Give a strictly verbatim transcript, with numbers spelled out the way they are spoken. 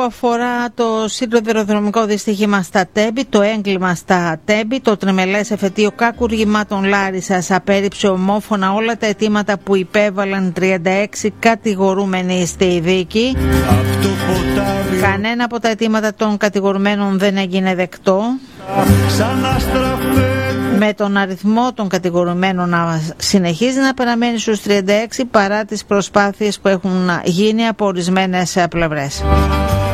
Αφορά το σιδηροδρομικό δυστύχημα στα Τέμπη, το έγκλημα στα Τέμπη, το τριμελές εφετείο κακουργημάτων Λάρισσας απέρριψε ομόφωνα όλα τα αιτήματα που υπέβαλαν τριάντα έξι κατηγορούμενοι στη δίκη. Κανένα από τα αιτήματα των κατηγορουμένων δεν έγινε δεκτό, με τον αριθμό των κατηγορουμένων να συνεχίζει να παραμένει στους τριάντα έξι παρά τις προσπάθειες που έχουν γίνει από ορισμένες πλευρές.